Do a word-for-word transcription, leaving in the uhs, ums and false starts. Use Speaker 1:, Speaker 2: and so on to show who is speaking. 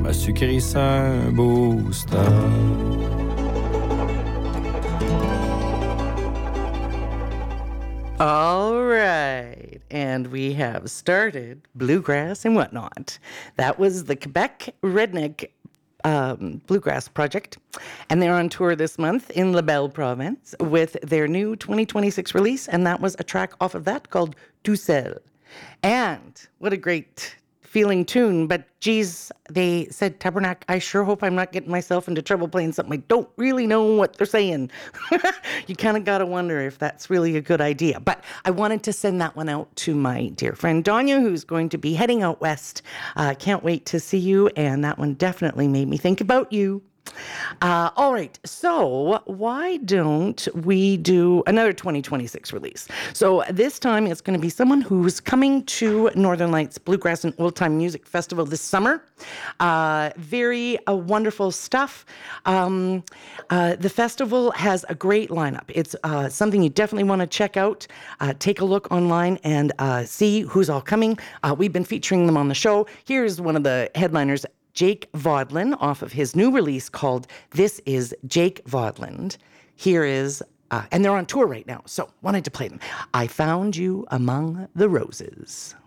Speaker 1: m'a sucré ça un beau star.
Speaker 2: All right, and we have started Bluegrass and Whatnot. That was the Quebec Redneck um, Bluegrass Project, and they're on tour this month in La Belle Province with their new twenty twenty-six release, and that was a track off of that called Tout Seul. And what a great feeling tune, but geez, they said, Tabernac, I sure hope I'm not getting myself into trouble playing something I don't really know what they're saying. You kind of got to wonder if that's really a good idea. But I wanted to send that one out to my dear friend Danya, who's going to be heading out west. I uh, can't wait to see you, and that one definitely made me think about you. Uh, all right, so why don't we do another twenty twenty-six release? So this time it's going to be someone who's coming to Northern Lights Bluegrass and Old Time Music Festival this summer. Uh, very uh, wonderful stuff. Um, uh, the festival has a great lineup. It's uh, something you definitely want to check out. Uh, take a look online and uh, see who's all coming. Uh, we've been featuring them on the show. Here's one of the headliners, Jake Vodland, off of his new release called This Is Jake Vodland. Here is, uh, and they're on tour right now, so wanted to play them. I Found You Among the Roses.